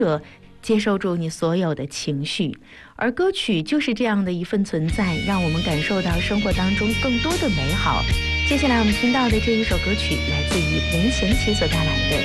接受住你所有的情绪，而歌曲就是这样的一份存在，让我们感受到生活当中更多的美好。接下来我们听到的这一首歌曲来自于任贤齐所带来的